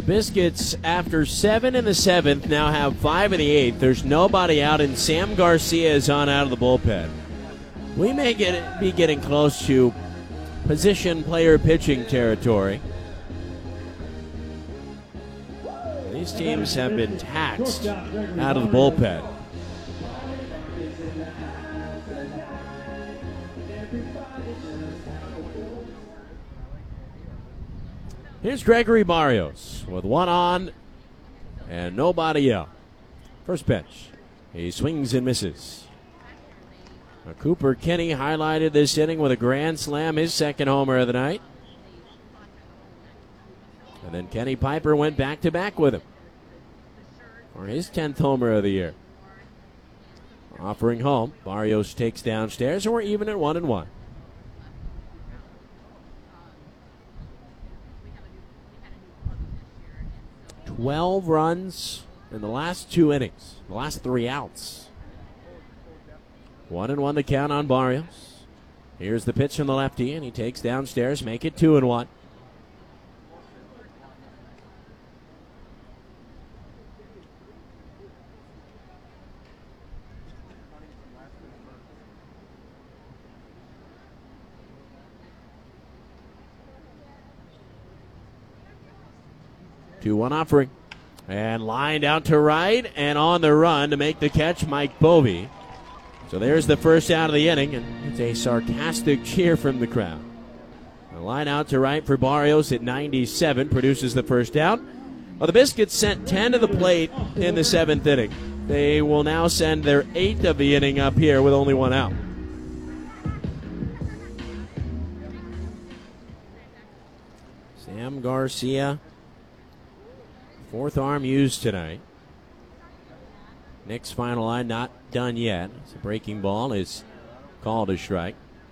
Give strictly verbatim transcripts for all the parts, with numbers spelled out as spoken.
Biscuits, after seven in the seventh, now have five in the eighth. There's nobody out, and Sam Garcia is on out of the bullpen. We may get be getting close to position player pitching territory. These teams have been taxed out of the bullpen. Here's Gregory Barrios with one on and nobody out. First pitch. He swings and misses. Now, Cooper Kinney highlighted this inning with a grand slam, his second homer of the night. And then Kenny Piper went back-to-back with him for his tenth homer of the year. Offering home, Barrios takes downstairs, and we're even at one and one. Twelve runs in the last two innings, the last three outs. One and one to count on Barrios. Here's the pitch from the lefty, and he takes downstairs, make it two and one. two one offering. And lined out to right and on the run to make the catch, Mike Bovee. So there's the first out of the inning, and it's a sarcastic cheer from the crowd. A line out to right for Barrios at ninety-seven produces the first out. Well, the Biscuits sent ten to the plate in the seventh inning. They will now send their eighth of the inning up here with only one out. Sam Garcia, fourth arm used tonight. Nick's final line not done yet. It's a breaking ball is called a strike.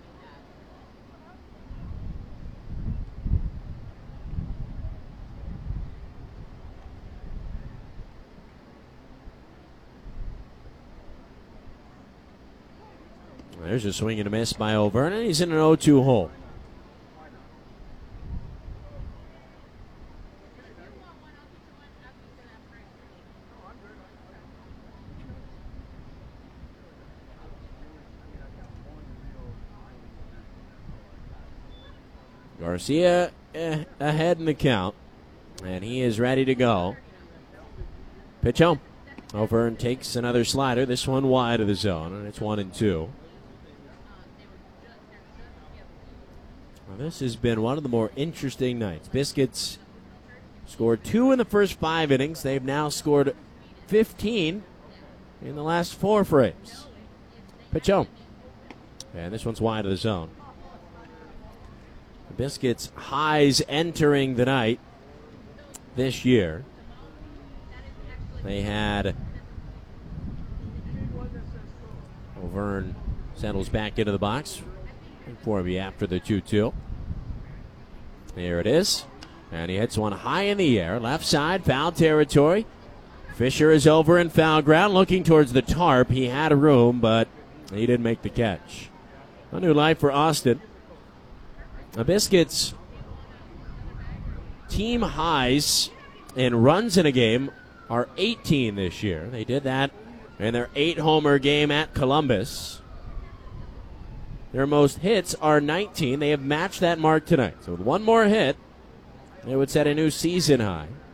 There's a swing and a miss by O'Vernon. He's in an oh two hole. Garcia eh, ahead in the count, and he is ready to go. Pitch home. O'Vernon takes another slider, this one wide of the zone, and it's one and two. Well, this has been one of the more interesting nights. Biscuits scored two in the first five innings. They've now scored fifteen in the last four frames. Pitch home. And this one's wide of the zone. The Biscuits' highs entering the night this year. They had O'Vernon settles back into the box for me after the two two. There it is. And he hits one high in the air. Left side, foul territory. Fisher is over in foul ground, looking towards the tarp. He had a room, but he didn't make the catch. A new life for Austin. The Biscuits' team highs in runs in a game are eighteen this year. They did that in their eight-homer game at Columbus. Their most hits are nineteen. They have matched that mark tonight. So with one more hit, they would set a new season high.